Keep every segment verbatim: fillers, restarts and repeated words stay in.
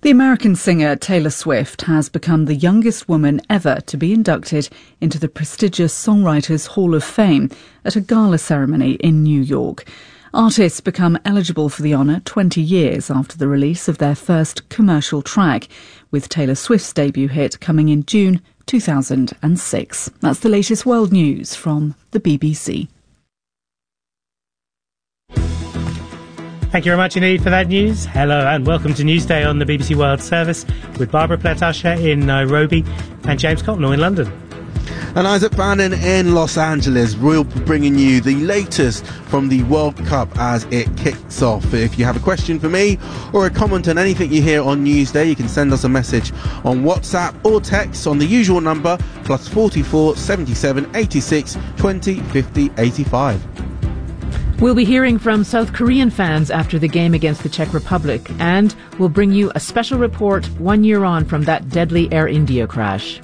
The American singer Taylor Swift has become the youngest woman ever to be inducted into the prestigious Songwriters Hall of Fame at a gala ceremony in New York. Artists become eligible for the honour twenty years after the release of their first commercial track, with Taylor Swift's debut hit coming in June two thousand six. That's the latest world news from the B B C. Thank you very much indeed for that news. Hello and welcome to Newsday on the B B C World Service with Barbara Pletasha in Nairobi and James Cotnell in London. And Isaac Bannon in Los Angeles. We'll be bringing you the latest from the World Cup as it kicks off. If you have a question for me or a comment on anything you hear on Newsday, you can send us a message on WhatsApp or text on the usual number, plus forty-four, seventy-seven, eighty-six, twenty, fifty, eighty-five. We'll be hearing from South Korean fans after the game against the Czech Republic, and we'll bring you a special report one year on from that deadly Air India crash.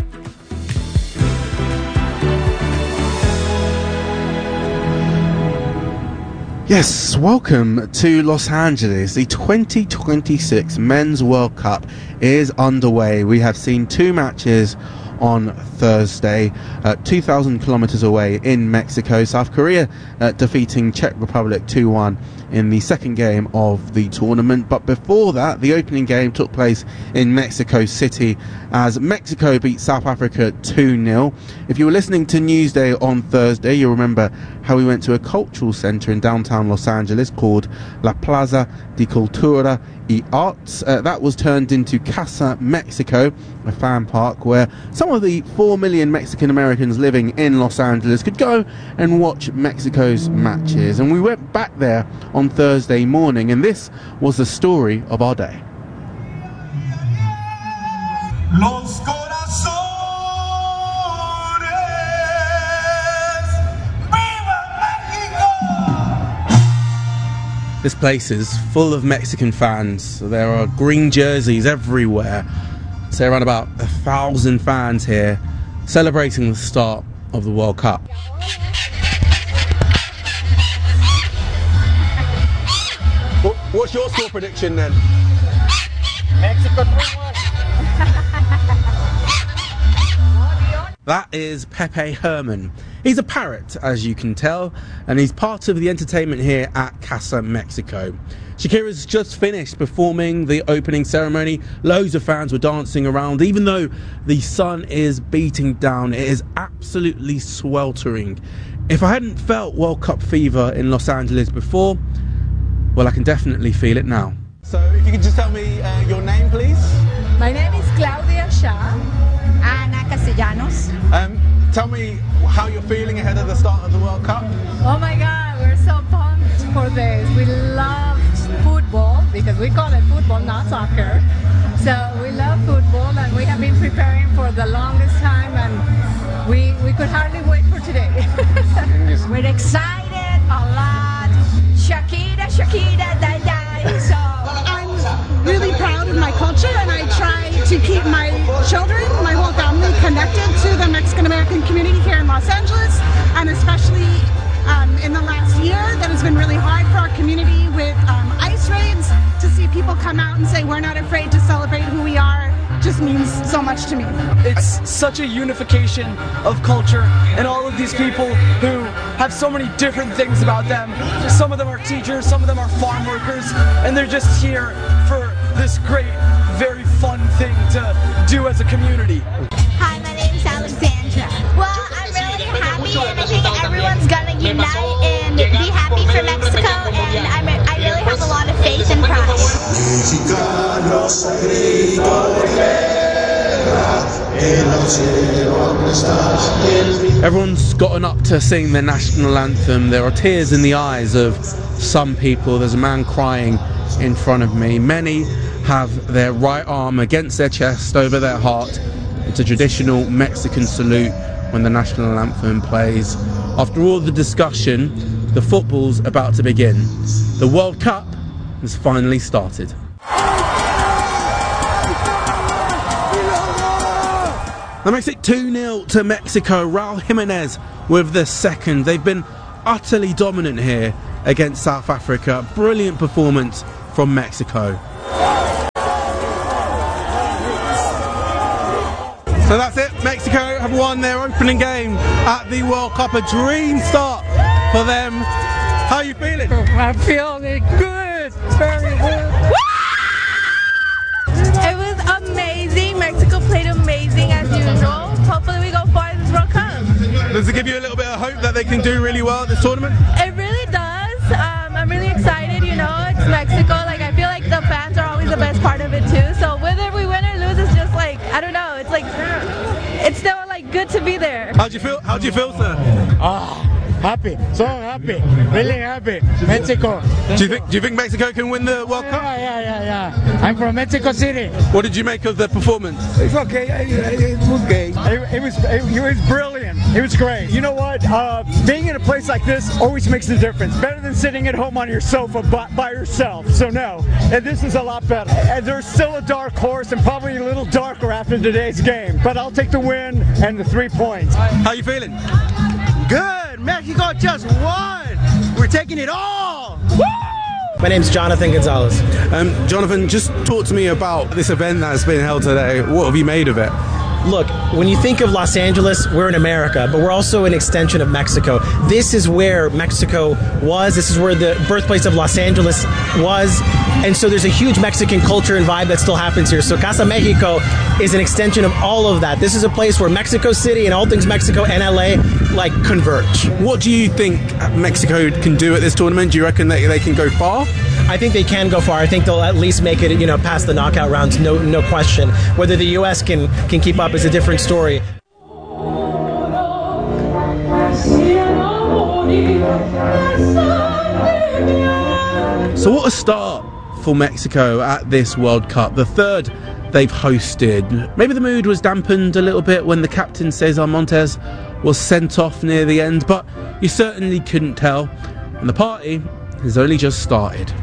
Yes, welcome to Los Angeles. The twenty twenty-six Men's World Cup is underway. We have seen two matches on Thursday, uh, two thousand kilometres away in Mexico. South Korea uh, defeating Czech Republic two one in the second game of the tournament. But before that, the opening game took place in Mexico City as Mexico beat South Africa two nil. If you were listening to Newsday on Thursday, you'll remember how we went to a cultural centre in downtown Los Angeles called La Plaza de Cultura y Arts. Uh, that was turned into Casa Mexico, a fan park where some of the four million Mexican Americans living in Los Angeles could go and watch Mexico's matches. And we went back there on Thursday morning, and this was the story of our day. Los corazones, viva Mexico! This place is full of Mexican fans. There are green jerseys everywhere. So around about a thousand fans here celebrating the start of the World Cup. What's your score prediction then? Mexico three one. That is Pepe Herman. He's a parrot, as you can tell, and he's part of the entertainment here at Casa Mexico. Shakira's just finished performing the opening ceremony. Loads of fans were dancing around. Even though the sun is beating down, it is absolutely sweltering. If I hadn't felt World Cup fever in Los Angeles before, well, I can definitely feel it now. So if you could just tell me uh, your name, please. My name is Claudia Shah. Ana Castellanos. Um, tell me how you're feeling ahead of the start of the World Cup. Oh my God, we're so pumped for this. We love football, because we call it football, not soccer. So we love football, and we have been preparing for the longest time, and we, we could hardly wait for today. We're excited a lot. Shakira, Shakira, die, die. So I'm really proud of my culture, and I try to keep my children, my whole family, connected to the Mexican American community here in Los Angeles, and especially um, in the last year that has been really hard for our community with um, ICE raids. To see people come out and say we're not afraid to celebrate who we are just means so much to me. It's such a unification of culture, and all of these people who have so many different things about them. Some of them are teachers, some of them are farm workers, and they're just here for this great, very fun thing to do as a community. Hi, my name's Alexandra. Well, I'm really happy, and I think everyone's gonna unite and be happy for Mexico, and I'm, I really have a lot of faith and pride. Everyone's gotten up to sing the national anthem. There are tears in the eyes of some people. There's a man crying in front of me. Many have their right arm against their chest over their heart. It's a traditional Mexican salute when the national anthem plays. After all the discussion, the football's about to begin. The World Cup has finally started. That makes it two nil to Mexico. Raul Jimenez with the second. They've been utterly dominant here against South Africa. Brilliant performance from Mexico. So that's it. Mexico have won their opening game at the World Cup. A dream start for them. How are you feeling? I'm feeling good. Very good. It was amazing. Mexico played amazing as usual. Hopefully we go far in this World Cup. Does it give you a little bit of hope that they can do really well at this tournament? It really does. Um, I'm really excited, you know. It's Mexico. Like, I feel like the fans are always the best part of it too. So whether we win or lose, it's just like, I don't know. It's like, it's still like good to be there. How do you feel? How do you feel, sir? Ah. Happy, so happy, really happy. Mexico. Do you think? Do you think Mexico can win the World Cup? Yeah, yeah, yeah, yeah. I'm from Mexico City. What did you make of the performance? It's okay. It was okay. It, it was. It, it was brilliant. It was great. You know what? Uh, being in a place like this always makes a difference. Better than sitting at home on your sofa by, by yourself. So no, and this is a lot better. And there's still a dark horse, and probably a little darker after today's game. But I'll take the win and the three points. How you feeling? Good. Mexico just won. We're taking it all. Woo! My name's Jonathan Gonzalez. Um, Jonathan, just talk to me about this event that's been held today. What have you made of it? Look, when you think of Los Angeles, we're in America, but we're also an extension of Mexico. This is where Mexico was. This is where the birthplace of Los Angeles was. And so there's a huge Mexican culture and vibe that still happens here. So Casa Mexico is an extension of all of that. This is a place where Mexico City and all things Mexico and L A like converge. What do you think Mexico can do at this tournament? Do you reckon that they can go far? I think they can go far. I think they'll at least make it, you know, past the knockout rounds, no no question. Whether the U S can, can keep up is a different story. So what a start for Mexico at this World Cup. The third they've hosted. Maybe the mood was dampened a little bit when the captain Cesar Montes was sent off near the end, but you certainly couldn't tell. And the party has only just started.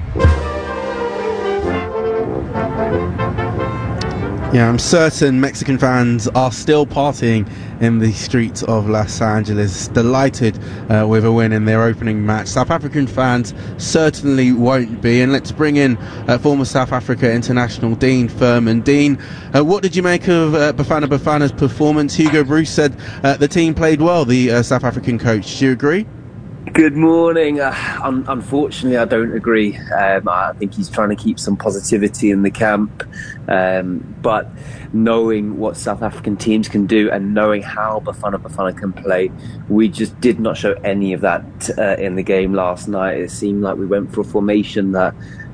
Yeah, I'm certain Mexican fans are still partying in the streets of Los Angeles, delighted uh, with a win in their opening match. South African fans certainly won't be. And let's bring in uh, former South Africa international Dean Furman. Dean, uh, what did you make of uh, Bafana Bafana's performance? Hugo Bruce said uh, the team played well, the uh, South African coach. Do you agree? Good morning. Uh, un- unfortunately, I don't agree. Um, I think he's trying to keep some positivity in the camp. Um, but knowing what South African teams can do and knowing how Bafana Bafana can play, we just did not show any of that uh, in the game last night. It seemed like we went for a formation that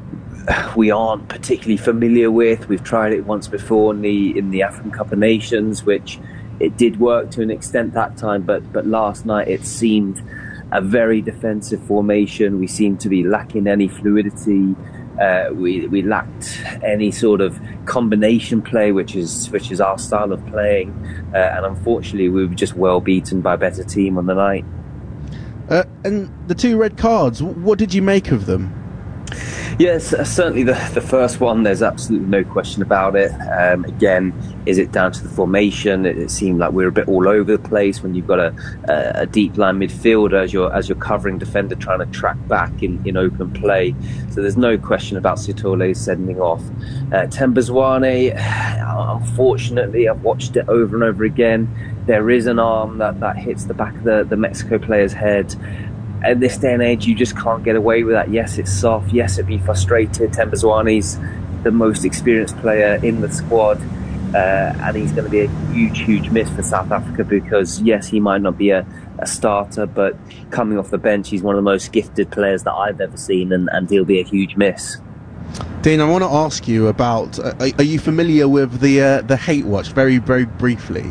we aren't particularly familiar with. We've tried it once before in the in the African Cup of Nations, which it did work to an extent that time. But but last night it seemed a very defensive formation. We seemed to be lacking any fluidity. Uh, we we lacked any sort of combination play, which is which is our style of playing. Uh, and unfortunately, we were just well beaten by a better team on the night. Uh, and the two red cards, what did you make of them? Yes, uh, certainly the the first one, there's absolutely no question about it. Um, again, is it down to the formation? It, it seemed like we were a bit all over the place when you've got a, a, a deep line midfielder as your as your covering defender trying to track back in, in open play. So there's no question about Sithole sending off. Uh, Themba Zwane, unfortunately, I've watched it over and over again. There is an arm that, that hits the back of the, the Mexico player's head. At this day and age, you just can't get away with that. Yes, it's soft. Yes, it'd be frustrated. Themba Zwane's the most experienced player in the squad, uh, and he's going to be a huge, huge miss for South Africa because, yes, he might not be a, a starter, but coming off the bench, he's one of the most gifted players that I've ever seen, and, and he'll be a huge miss. Dean, I want to ask you about, uh, are, are you familiar with the uh, the hate watch, very, very briefly?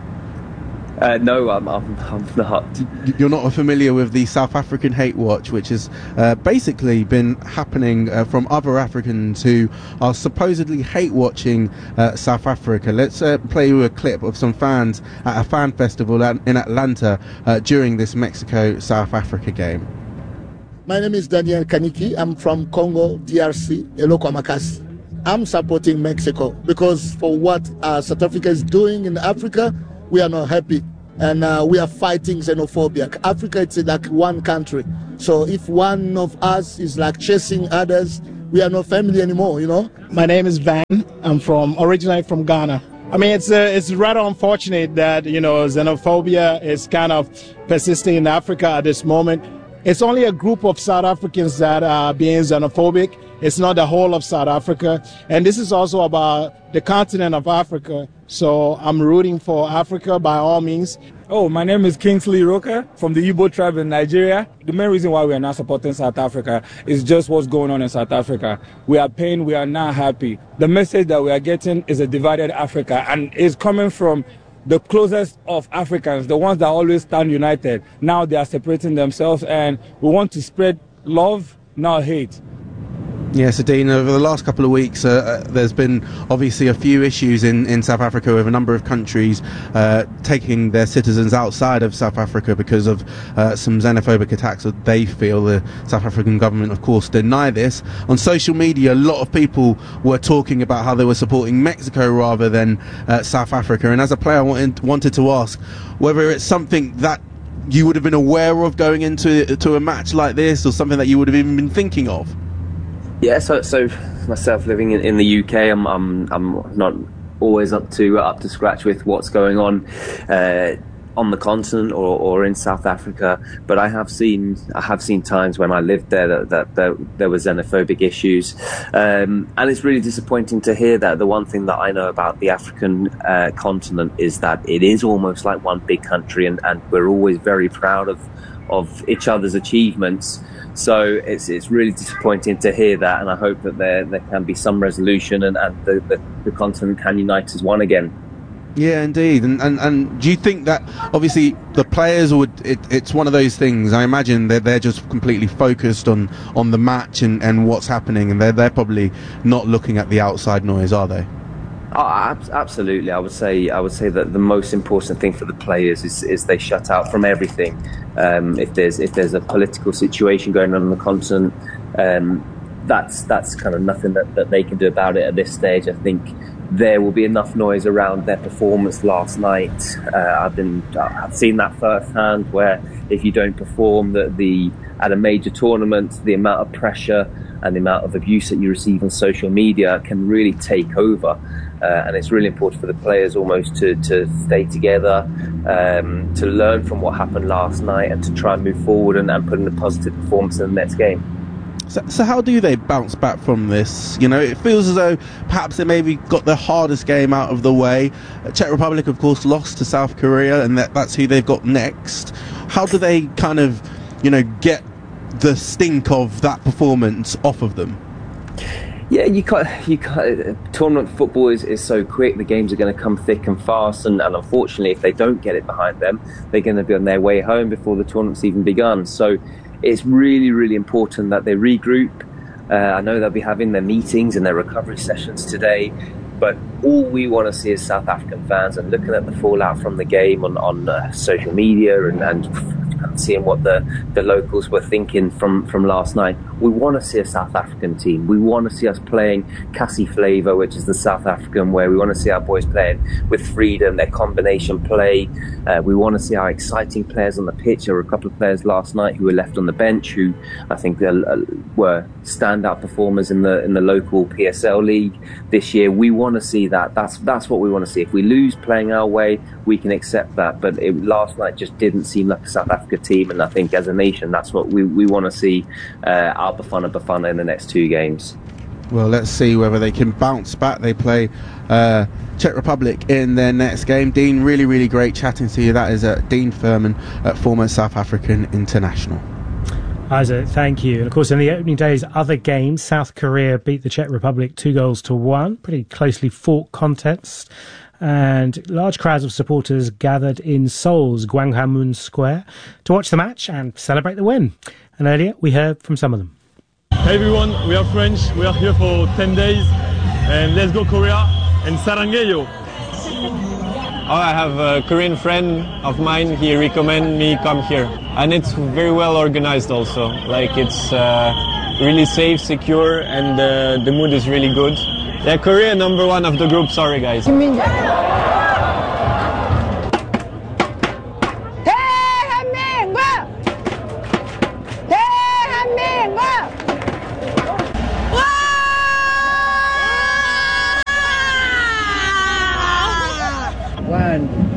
Uh, no, I'm, I'm, I'm not. You're not familiar with the South African hate watch, which has uh, basically been happening uh, from other Africans who are supposedly hate watching uh, South Africa. Let's uh, play you a clip of some fans at a fan festival in Atlanta uh, during this Mexico-South Africa game. My name is Daniel Kaniki. I'm from Congo, D R C, Eloko Makasi. I'm supporting Mexico because for what uh, South Africa is doing in Africa, we are not happy, and uh, we are fighting xenophobia. Africa, it's like one country. So if one of us is like chasing others, we are not family anymore, you know? My name is Van. I'm from originally from Ghana. I mean, it's uh, it's rather unfortunate that, you know, xenophobia is kind of persisting in Africa at this moment. It's only a group of South Africans that are being xenophobic. It's not the whole of South Africa. And this is also about the continent of Africa. So I'm rooting for Africa by all means. Oh, my name is Kingsley Roka from the Igbo tribe in Nigeria. The main reason why we are not supporting South Africa is just what's going on in South Africa. We are pained, we are not happy. The message that we are getting is a divided Africa, and it's coming from the closest of Africans, the ones that always stand united. Now they are separating themselves, and we want to spread love, not hate. Yes, Dean, over the last couple of weeks, uh, there's been obviously a few issues in, in South Africa with a number of countries uh, taking their citizens outside of South Africa because of uh, some xenophobic attacks that they feel. The South African government, of course, deny this. On social media, a lot of people were talking about how they were supporting Mexico rather than uh, South Africa. And as a player, I wanted, wanted to ask whether it's something that you would have been aware of going into to a match like this, or something that you would have even been thinking of. Yeah, so so myself living in, in the U K, I'm I'm I'm not always up to up to scratch with what's going on uh, on the continent or, or in South Africa. But I have seen I have seen times when I lived there that, that, that there were xenophobic issues, um, and it's really disappointing to hear that. The one thing that I know about the African uh, continent is that it is almost like one big country, and, and we're always very proud of of each other's achievements. So it's it's really disappointing to hear that, and I hope that there there can be some resolution, and, and the, the, the continent can unite as one again. Yeah, indeed. And, and and do you think that obviously the players would? It, it's one of those things. I imagine that they're just completely focused on, on the match and, and what's happening, and they're they're probably not looking at the outside noise, are they? Oh, absolutely. I would say I would say that the most important thing for the players is, is they shut out from everything. Um, if there's if there's a political situation going on on the continent, um, that's that's kind of nothing that, that they can do about it at this stage. I think there will be enough noise around their performance last night. Uh, I've been I've seen that firsthand, where if you don't perform the, the at a major tournament, the amount of pressure and the amount of abuse that you receive on social media can really take over. Uh, and it's really important for the players almost to, to stay together, um, to learn from what happened last night, and to try and move forward and, and put in a positive performance in the next game. So, so how do they bounce back from this? You know, it feels as though perhaps they maybe got the hardest game out of the way. Czech Republic, of course, lost to South Korea, and that, that's who they've got next. How do they kind of, you know, get the stink of that performance off of them? Yeah, you can't. You can't. Tournament football is, is so quick. The games are going to come thick and fast, and, and unfortunately, if they don't get it behind them, they're going to be on their way home before the tournament's even begun. So, it's really, really important that they regroup. Uh, I know they'll be having their meetings and their recovery sessions today, but all we want to see as South African fans, and looking at the fallout from the game on on uh, social media and, and seeing what the, the locals were thinking from, from last night. We want to see a South African team. We want to see us playing Cassie Flavour, which is the South African way. We want to see our boys playing with freedom, their combination play. Uh, we want to see our exciting players on the pitch. There were a couple of players last night who were left on the bench who I think uh, were standout performers in the in the local P S L league this year. We want to see that. That's that's what we want to see. If we lose playing our way, we can accept that. But it, last night just didn't seem like a South Africa team, and I think as a nation, that's what we, we want to see uh, our Bafana Bafana in the next two games. Well, let's see whether they can bounce back. They play uh, Czech Republic in their next game. Dean, really, really great chatting to you. That is uh, Dean Furman, uh, former South African international. Isaac, thank you. And of course, in the opening day's other games, South Korea beat the Czech Republic two goals to one. Pretty closely fought contest. And large crowds of supporters gathered in Seoul's Gwanghwamun Square to watch the match and celebrate the win. And earlier, we heard from some of them. Hey everyone, we are French. We are here for ten days. And let's go Korea and Sarangeyo. Oh, I have a Korean friend of mine. He recommended me come here. And it's very well organized also. Like it's uh, really safe, secure, and uh, the mood is really good. Yeah, Korea number one of the group. Sorry, guys.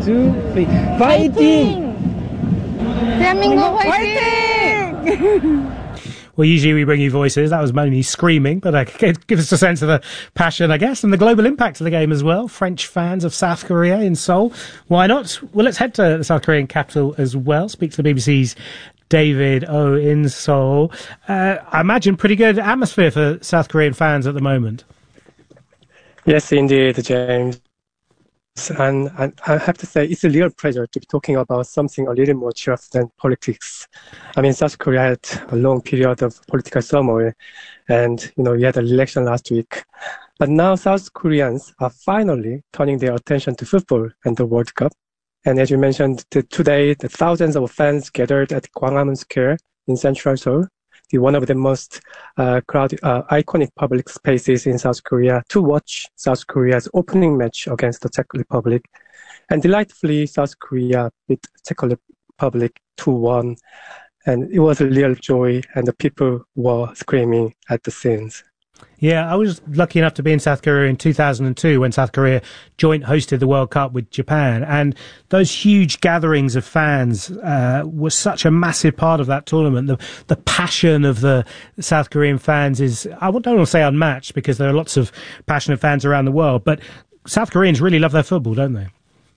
two, three. Fighting! Flamingo fighting! Well, usually we bring you voices. That was mainly screaming, but uh, it gives us a sense of the passion, I guess, and the global impact of the game as well. French fans of South Korea in Seoul. Why not? Well, let's head to the South Korean capital as well. Speak to the B B C's David O in Seoul. Uh, I imagine pretty good atmosphere for South Korean fans at the moment. Yes, indeed, James. And I, I have to say, it's a real pleasure to be talking about something a little more serious than politics. I mean, South Korea had a long period of political turmoil, and, you know, we had an election last week. But now South Koreans are finally turning their attention to football and the World Cup. And as you mentioned, the, today, the thousands of fans gathered at Gwanghwamun Square in central Seoul, the one of the most uh, crowded, uh, iconic public spaces in South Korea, to watch South Korea's opening match against the Czech Republic. And delightfully, South Korea beat Czech Republic two one. And it was a real joy, and the people were screaming at the scenes. Yeah, I was lucky enough to be in South Korea in two thousand two when South Korea joint hosted the World Cup with Japan. And those huge gatherings of fans uh, were such a massive part of that tournament. The, the passion of the South Korean fans is, I don't want to say unmatched, because there are lots of passionate fans around the world. But South Koreans really love their football, don't they?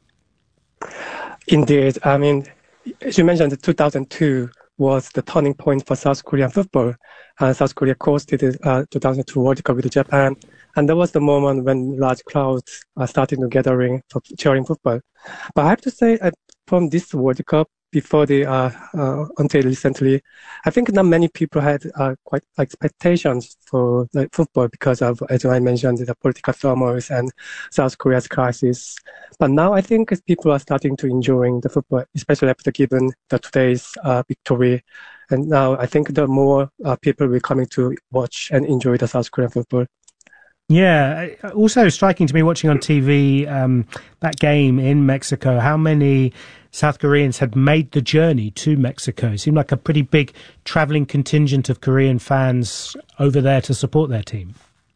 Indeed. I mean, as you mentioned, two thousand two was the turning point for South Korean football. Uh, South Korea hosted the uh, two thousand two World Cup with Japan, and that was the moment when large crowds uh, started gathering for cheering football. But I have to say, uh, from this World Cup, before the uh, uh, until recently, I think not many people had uh, quite expectations for like, football because of, as I mentioned, the political turmoil and South Korea's crisis. But now I think people are starting to enjoy the football, especially after given the today's uh, victory. And now I think the more uh, people will coming to watch and enjoy the South Korean football. Yeah, also striking to me watching on T V um, that game in Mexico, how many South Koreans had made the journey to Mexico. It seemed like a pretty big travelling contingent of Korean fans over there to support their team.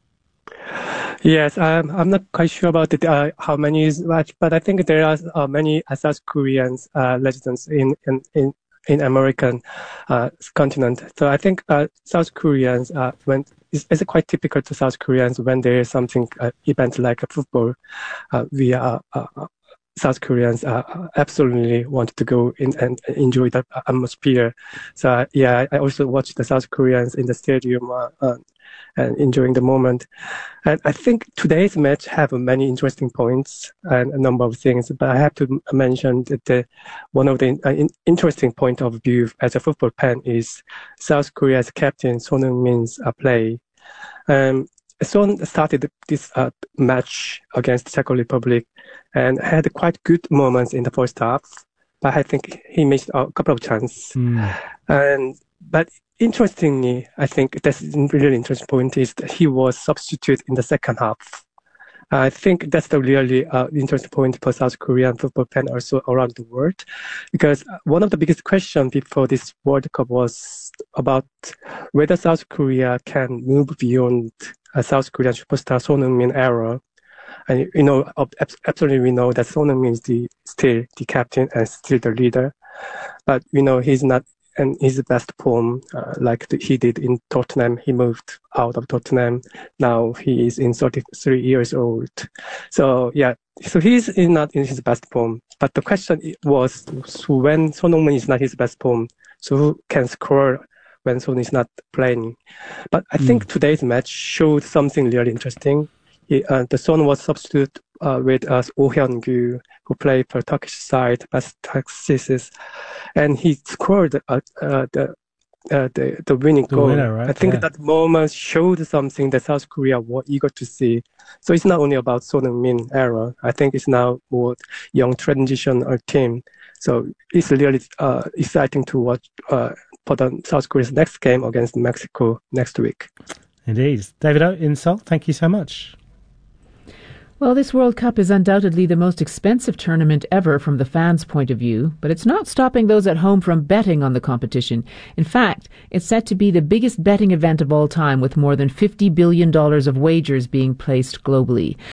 Yes, um, I'm not quite sure about it, uh, how many is much, but I think there are uh, many uh, South Koreans uh, residents in in in, in American uh, continent. So I think uh, South Koreans uh, went. It's, it's quite typical to South Koreans when there is something uh, event like a football. Uh, we are uh, South Koreans uh, absolutely want to go in and enjoy the atmosphere. So uh, yeah, I also watched the South Koreans in the stadium uh, uh, and enjoying the moment. And I think today's match have many interesting points and a number of things. But I have to mention that the, one of the uh, in, interesting point of view as a football fan is South Korea's captain Son Heung-min's uh, play. Um, Son started this uh, match against the Czech Republic and had quite good moments in the first half, but I think he missed a couple of chances. Mm. And but interestingly, I think that's a really interesting point is that he was substituted in the second half. I think that's the really uh, interesting point for South Korean football fans also around the world, because one of the biggest questions before this World Cup was about whether South Korea can move beyond a South Korean superstar Son Heung-min era. And, you know, absolutely we know that Son Heung-min is the, still the captain and still the leader. But, you know, he's not in his best form uh, like the, he did in Tottenham. He moved out of Tottenham. Now he is in thirty-three years old. So, yeah, so he's in, not in his best form. But the question was, so when Son Heung-min is not his best form, so who can score when Son is not playing? But I mm. think today's match showed something really interesting. He, uh, the Son was substituted uh, with uh, Oh Hyun-gyu, who played for Turkish side, Besiktas, and he scored uh, uh, the, uh, the the winning the goal. Winner, right? I think yeah. that moment showed something that South Korea were eager to see. So it's not only about Son Heung-min era. I think it's now more young transitional team. So it's really uh, exciting to watch uh, for the South Korea's next game against Mexico next week. Indeed. David O in Seoul, thank you so much. Well, this World Cup is undoubtedly the most expensive tournament ever from the fans' point of view, but it's not stopping those at home from betting on the competition. In fact, it's set to be the biggest betting event of all time, with more than fifty billion dollars of wagers being placed globally.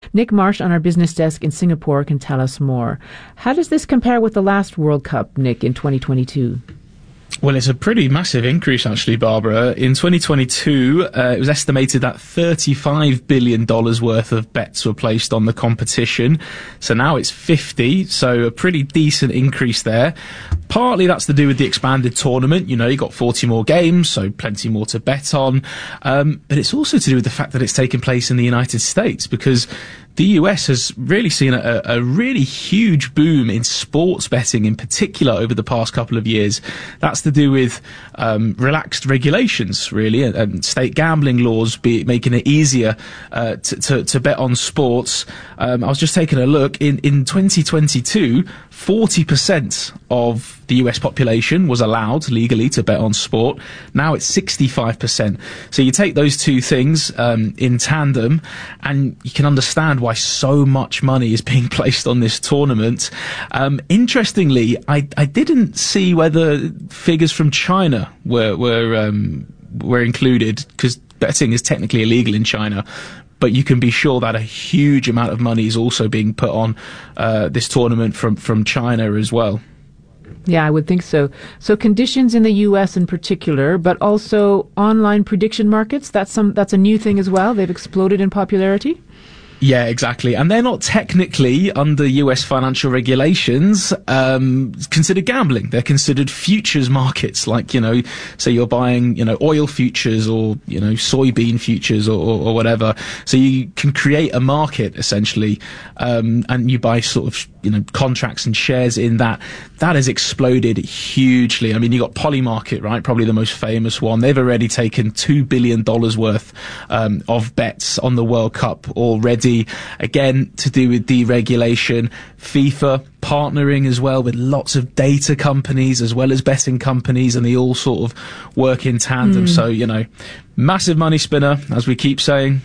Nick Marsh on our business desk in Singapore can tell us more. How does this compare with the last World Cup, Nick, in twenty twenty-two? Well, it's a pretty massive increase, actually, Barbara. In twenty twenty-two, uh, it was estimated that thirty-five billion dollars worth of bets were placed on the competition. So now it's fifty, so a pretty decent increase there. Partly that's to do with the expanded tournament. You know, you got forty more games, so plenty more to bet on. Um, but it's also to do with the fact that it's taken place in the United States, because the U S has really seen a, a really huge boom in sports betting in particular over the past couple of years. That's to do with um, relaxed regulations, really, and, and state gambling laws be, making it easier uh, to, to, to bet on sports. Um, I was just taking a look. In, in twenty twenty-two, forty percent of the U S population was allowed legally to bet on sport. Now it's sixty-five percent. So you take those two things um, in tandem, and you can understand why so much money is being placed on this tournament. Um, interestingly, I, I didn't see whether figures from China were were um, were included, because betting is technically illegal in China. But you can be sure that a huge amount of money is also being put on uh, this tournament from, from China as well. Yeah, I would think so. So conditions in the U S in particular, but also online prediction markets, that's some that's a new thing as well. They've exploded in popularity. Yeah, exactly. And they're not technically, under U S financial regulations, um, considered gambling. They're considered futures markets, like, you know, say you're buying, you know, oil futures or, you know, soybean futures or, or, or whatever. So you can create a market, essentially, um, and you buy sort of, you know, contracts and shares in that. That has exploded hugely. I mean, you got Polymarket, right? Probably the most famous one. They've already taken two billion dollars worth um, of bets on the World Cup already. Again, to do with deregulation. FIFA partnering as well with lots of data companies as well as betting companies, and they all sort of work in tandem. Mm. So, you know, massive money spinner, as we keep saying.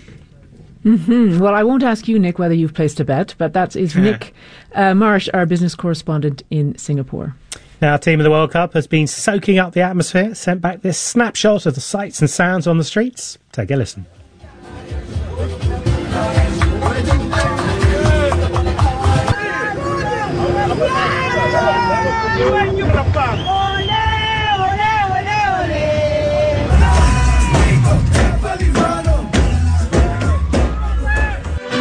Mm-hmm. Well, I won't ask you, Nick, whether you've placed a bet, but that is Nick uh, Marsh, our business correspondent in Singapore. Now, Team of the World Cup has been soaking up the atmosphere, sent back this snapshot of the sights and sounds on the streets. Take a listen. You ain't giving a fuck.